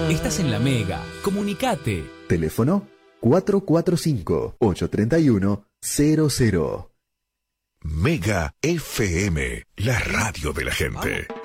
Estás en la Mega. Comunicate. Teléfono 445-831-00. Mega FM, la radio de la gente.